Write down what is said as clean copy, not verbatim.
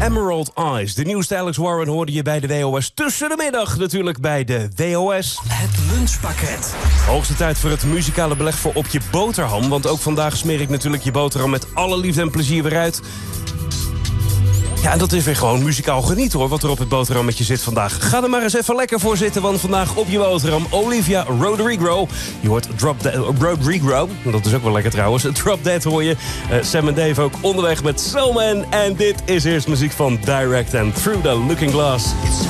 Emerald Eyes. De nieuwste Alex Warren hoorde je bij de WOS. Tussen de middag natuurlijk bij de WOS. Het lunchpakket. Hoogste tijd voor het muzikale beleg voor op je boterham. Want ook vandaag smeer ik natuurlijk je boterham met alle liefde en plezier weer uit. Ja, en dat is weer gewoon muzikaal genieten hoor, wat er op het boterhammetje zit vandaag. Ga er maar eens even lekker voor zitten, want vandaag op je boterham Olivia Rodrigo. Je hoort Rodrigo, dat is ook wel lekker trouwens. Drop Dead hoor je. Sam en Dave ook onderweg met Soulman. En dit is eerst muziek van Direct and Through the Looking Glass.